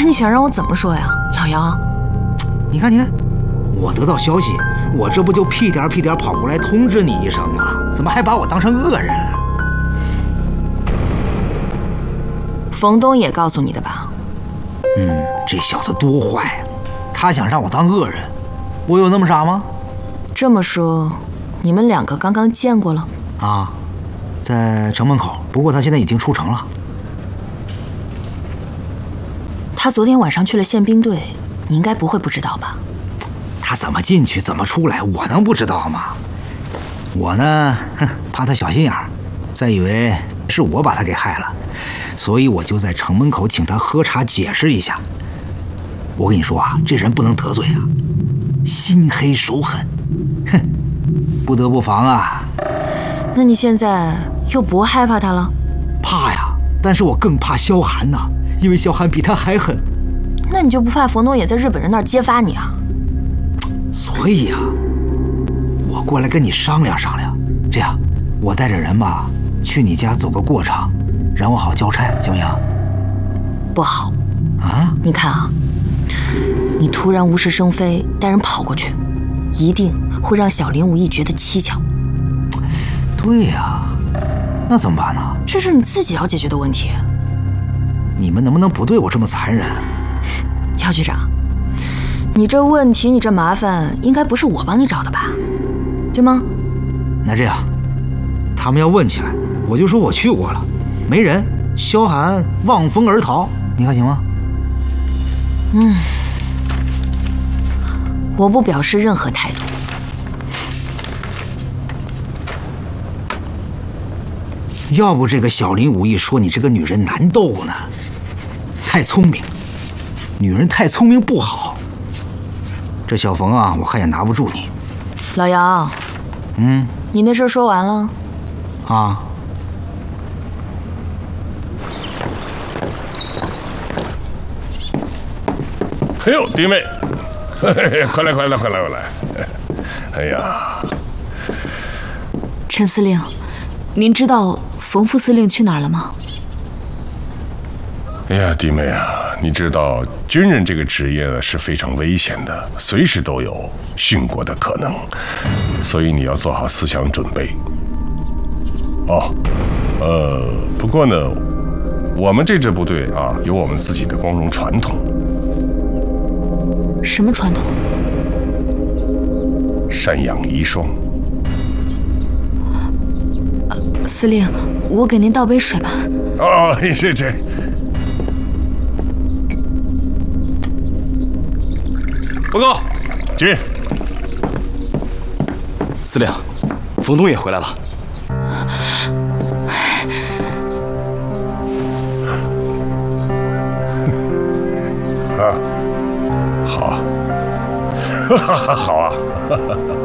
你想让我怎么说呀，老杨？ 你看，我得到消息，我这不就屁颠屁颠跑过来通知你一声吗？怎么还把我当成恶人了？ 冯东也告诉你的吧？ 这小子多坏啊！他想让我当恶人，我有那么傻吗？ 这么说，你们两个刚刚见过了？ 啊，在城门口，不过他现在已经出城了。 他昨天晚上去了宪兵队，你应该不会不知道吧？ 他怎么进去，怎么出来，我能不知道吗？我呢，怕他小心眼儿，再以为是我把他给害了，所以我就在城门口请他喝茶解释一下。我跟你说啊，这人不能得罪啊，心黑手狠，哼，不得不防啊。 那你现在又不害怕他了？ 怕呀，但是我更怕萧寒呐，因为萧寒比他还狠。 那你就不怕冯东也在日本人那儿揭发你啊？ 所以啊，我过来跟你商量商量。这样，我带着人吧，去你家走个过场，让我好交差，行不行？ 不好啊！ 你看啊，你突然无事生非，带人跑过去，一定会让小林武艺觉得蹊跷。 对呀，那怎么办呢？ 这是你自己要解决的问题。 你们能不能不对我这么残忍？ 姚局长，你这问题，你这麻烦，应该不是我帮你找的吧？对吗？ 那这样，他们要问起来，我就说我去过了，没人，萧寒望风而逃，你看行吗？ 我不表示任何态度。 要不这个小林武艺说你这个女人难斗呢，太聪明，女人太聪明不好。这小冯啊，我看也拿不住你。 老杨，你那事儿说完了？ 啊。 哎呦，弟妹，快来！哎呀， 陈司令，您知道冯副司令去哪儿了吗？ 哎呀，弟妹啊，你知道军人这个职业呢是非常危险的，随时都有殉国的可能，所以你要做好思想准备。不过呢，我们这支部队啊，有我们自己的光荣传统。 什么传统？ 赡养遗孀。 司令，我给您倒杯水吧。 这。 报告， 进。 司令，冯东也回来了。 好，好啊。